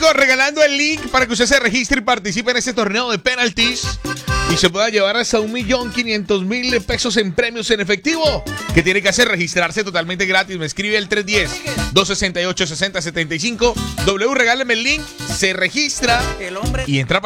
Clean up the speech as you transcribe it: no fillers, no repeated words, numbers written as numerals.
Chicos, regalando el link para que usted se registre y participe en este torneo de penalties y se pueda llevar hasta 1.500.000 pesos en premios en efectivo. ¿Qué tiene que hacer? Registrarse totalmente gratis. Me escribe el 310-268-6075. W, regáleme el link, se registra y entra